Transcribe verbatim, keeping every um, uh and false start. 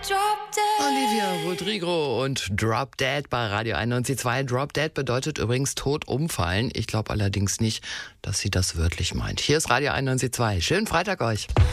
Olivia Rodrigo und Drop Dead bei Radio einundneunzig Komma zwei. Drop Dead bedeutet übrigens tot umfallen. Ich glaube allerdings nicht, dass sie das wörtlich meint. Hier ist Radio einundneunzig Komma zwei. Schönen Freitag euch.